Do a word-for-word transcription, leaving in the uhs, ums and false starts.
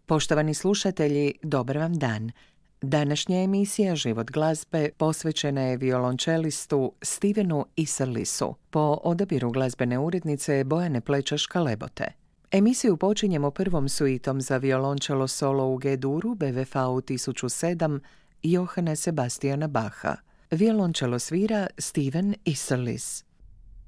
Poštovani slušatelji, dobar vam dan. Današnja emisija Život glazbe posvećena je violončelistu Stevenu Isserlisu po odabiru glazbene urednice Bojane Plečaš-Kalebote. Emisiju počinjemo prvom suitom za violončelo solo u G-duru B V V tisuću sedam Johana Sebastiana Bacha. Violončelo svira Steven Isserlis.